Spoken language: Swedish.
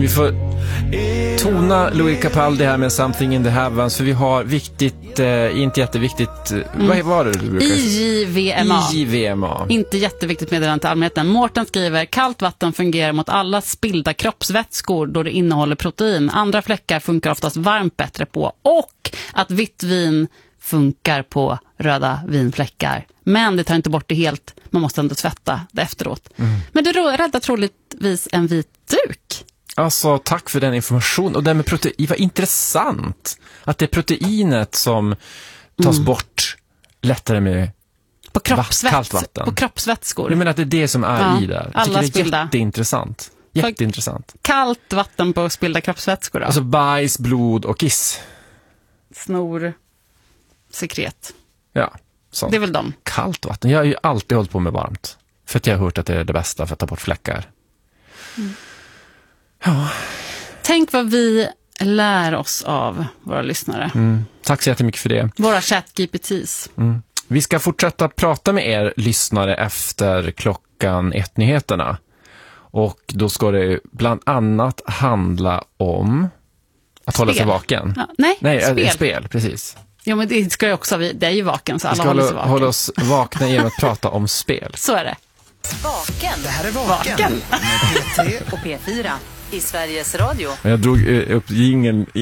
Vi får tona Louis Capaldi här med Something in the Heavens, för vi har viktigt, inte jätteviktigt, vad var det du brukar säga? IJVMA. Inte jätteviktigt meddelande till allmänheten. Mårten skriver: kallt vatten fungerar mot alla spillda kroppsvätskor då det innehåller protein. Andra fläckar funkar oftast varmt bättre på. Och att vitt vin funkar på röda vinfläckar. Men det tar inte bort det helt. Man måste ändå tvätta det efteråt. Men du räddar troligtvis en vit duk. Alltså, tack för den information. Och det med protein, vad intressant. Att det är proteinet som tas bort lättare med på kallt vatten. På kroppsvätskor. Jag menar att det är det som är i där. Jag alla tycker det är spilda. jätteintressant. Jätteintressant. Kallt vatten på spillda kroppsvätskor då? Alltså bajs, blod och kiss. Snor, sekret. Ja, sånt. Det är väl de. Kallt vatten. Jag har ju alltid hållit på med varmt. För att jag har hört att det är det bästa för att ta bort fläckar. Ja. Tänk vad vi lär oss av våra lyssnare. Tack så jättemycket för det. Våra ChatGPTs. Vi ska fortsätta prata med er lyssnare efter 1:00 Och då ska det bland annat handla om att hålla sig vaken. Ja, nej, spel, precis. Ja, men det ska ju också, det är ju vaken så alla håller sig vaken. Hålla oss vakna genom att prata om spel. Så är det. Vaken. Det här är Vaken med P3 och P4 i Sveriges Radio. Jag drog upp jingeln